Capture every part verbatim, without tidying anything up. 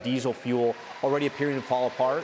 diesel fuel already appearing to fall apart?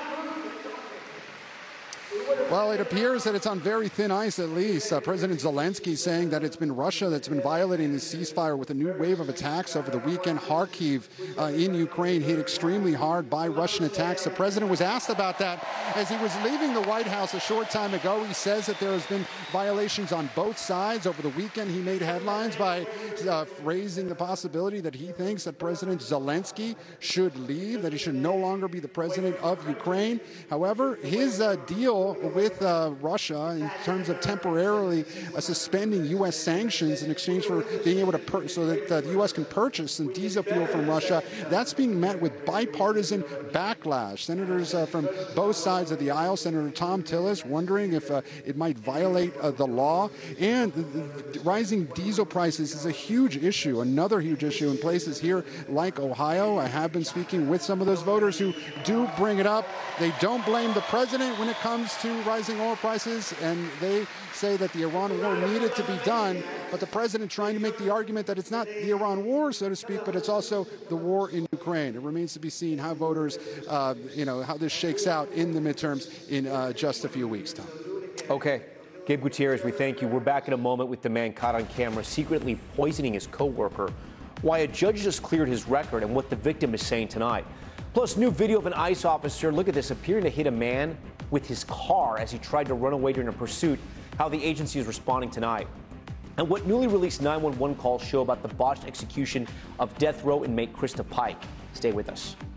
Well, it appears that it's on very thin ice, at least. Uh, President Zelensky saying that it's been Russia that's been violating the ceasefire with a new wave of attacks over the weekend. Kharkiv uh, in Ukraine hit extremely hard by Russian attacks. The president was asked about that as he was leaving the White House a short time ago. He says that there has been violations on both sides. Over the weekend, he made headlines by uh, raising the possibility that he thinks that President Zelensky should leave, that he should no longer be the president of Ukraine. However, his uh, deal with uh, Russia in terms of temporarily uh, suspending U S sanctions in exchange for being able to pur- so that uh, the U S can purchase some diesel fuel from Russia, that's being met with bipartisan backlash. Senators uh, from both sides of the aisle, Senator Thom Tillis wondering if uh, it might violate uh, the law, and the, the rising diesel prices is a huge issue, another huge issue in places here like Ohio. I have been speaking with some of those voters who do bring it up. They don't blame the president when it comes to rising oil prices, and they say that the Iran war needed to be done, but the president trying to make the argument that it's not the Iran war, so to speak, but it's also the war in Ukraine. It remains to be seen how voters, uh, you know, how this shakes out in the midterms in uh, just a few weeks' time. Okay. Gabe Gutierrez, we thank you. We're back in a moment with the man caught on camera secretly poisoning his co-worker, why a judge just cleared his record, and what the victim is saying tonight. Plus, new video of an ICE officer, look at this, appearing to hit a man with his car as he tried to run away during a pursuit, how the agency is responding tonight. And what newly released nine one one calls show about the botched execution of death row inmate Krista Pike. Stay with us.